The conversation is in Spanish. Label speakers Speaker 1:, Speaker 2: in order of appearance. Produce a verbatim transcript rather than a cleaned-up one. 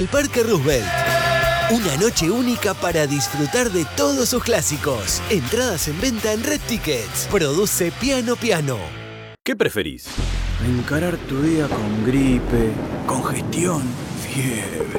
Speaker 1: el Parque Roosevelt. Una noche única para disfrutar de todos sus clásicos. Entradas en venta en Red Tickets. Produce Piano Piano.
Speaker 2: ¿Qué preferís?
Speaker 3: Encarar tu día con gripe, congestión, fiebre.